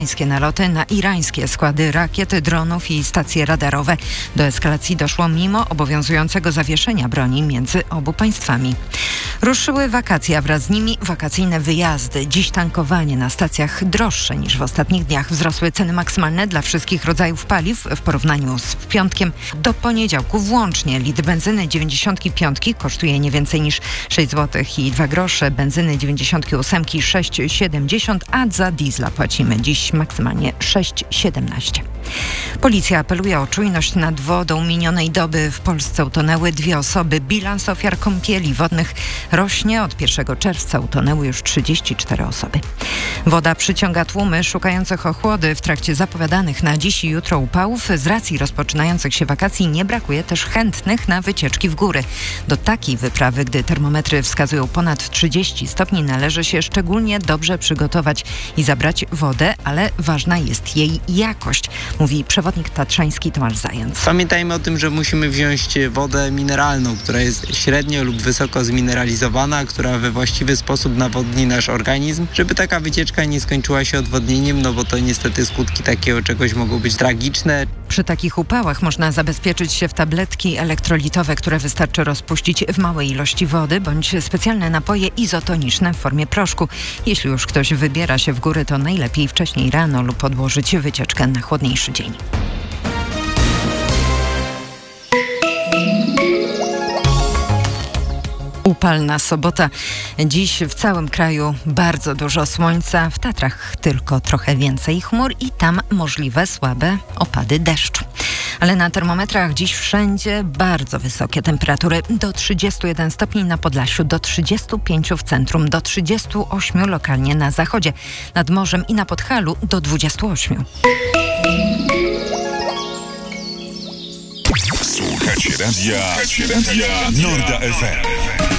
naloty na irańskie składy rakiet, dronów i stacje radarowe. Do eskalacji doszło mimo obowiązującego zawieszenia broni między obu państwami. Ruszyły wakacje, a wraz z nimi wakacyjne wyjazdy. Dziś tankowanie na stacjach droższe niż w ostatnich dniach. Wzrosły ceny maksymalne dla wszystkich rodzajów paliw w porównaniu z piątkiem. Do poniedziałku włącznie litr benzyny 95 kosztuje nie więcej niż 6 zł i 2 grosze. Benzyny 98 6,70, a za diesla płacimy dziś maksymalnie 6,17. Policja apeluje o czujność nad wodą. Minionej doby w Polsce utonęły 2 osoby. Bilans ofiar kąpieli wodnych rośnie. Od 1 czerwca utonęły już 34 osoby. Woda przyciąga tłumy szukających ochłody. W trakcie zapowiadanych na dziś i jutro upałów z racji rozpoczynających się wakacji nie brakuje też chętnych na wycieczki w góry. Do takiej wyprawy, gdy termometry wskazują ponad 30 stopni, należy się szczególnie dobrze przygotować i zabrać wodę, ale ważna jest jej jakość, mówi przewodnik tatrzański Tomasz Zając. Pamiętajmy o tym, że musimy wziąć wodę mineralną, która jest średnio lub wysoko zmineralizowana, która we właściwy sposób nawodni nasz organizm, żeby taka wycieczka nie skończyła się odwodnieniem, no bo to niestety skutki takiego czegoś mogą być tragiczne. Przy takich upałach można zabezpieczyć się w tabletki elektrolitowe, które wystarczy rozpuścić w małej ilości wody, bądź specjalne napoje izotoniczne w formie proszku. Jeśli już ktoś wybiera się w góry, to najlepiej wcześniej rano lub odłożyć wycieczkę na chłodniejszy dzień. Upalna sobota. Dziś w całym kraju bardzo dużo słońca, w Tatrach tylko trochę więcej chmur i tam możliwe słabe opady deszczu. Ale na termometrach dziś wszędzie bardzo wysokie temperatury. Do 31 stopni na Podlasiu, do 35 w centrum, do 38 lokalnie na zachodzie. Nad morzem i na Podhalu do 28. Słuchacie radia Norda FM.